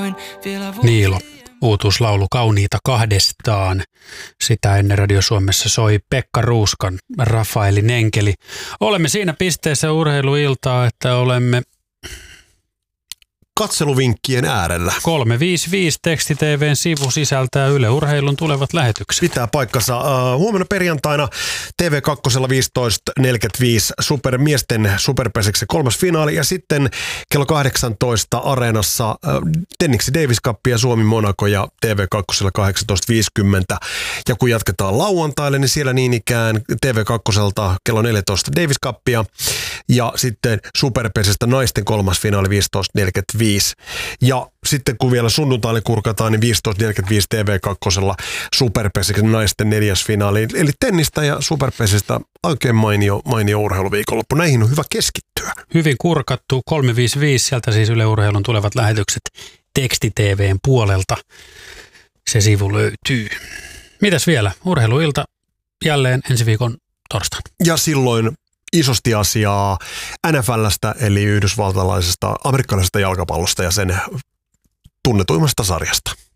Niilo, uutuuslaulu Kauniita kahdestaan. Sitä ennen Radio Suomessa soi Pekka Ruuskan Rafaelin enkeli. Olemme siinä pisteessä urheiluiltaa, että olemme katseluvinkkien äärellä. 355 Teksti-TV:n sivu sisältää Yle Urheilun tulevat lähetykset. Pitää paikkansa. Huomenna perjantaina TV2 15.45 miesten superpesiksen kolmas finaali ja sitten kello 18 Areenassa Tenniksi Davis Cup ja Suomi Monaco ja TV2 18.50. Ja kun jatketaan lauantaille, niin siellä niin ikään TV2 kello 14 Davis Cupia ja sitten superpesistä naisten kolmas finaali 15.45. Ja sitten kun vielä sunnuntaille kurkataan, niin 15.45 TV2 superpesiksen naisten neljäs finaali. Eli tennistä ja superpesistä oikein mainio urheiluviikonloppu. Näihin on hyvä keskittyä. Hyvin kurkattu 355, sieltä siis Yle Urheilun tulevat lähetykset Teksti-TV:n puolelta. Se sivu löytyy. Mitäs vielä? Urheiluilta jälleen ensi viikon torstaina. Ja silloin isosti asiaa NFL:stä eli yhdysvaltalaisesta amerikkalaisesta jalkapallosta ja sen tunnetuimmasta sarjasta.